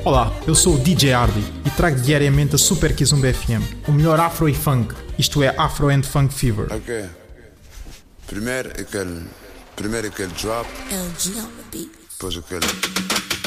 Olá, eu sou o DJ Ardi e trago diariamente a Super Kizomba FM, o melhor afro e funk, isto é Afro and Funk Fever. Ok. Primeiro aquele drop. LG on the beat. Depois aquele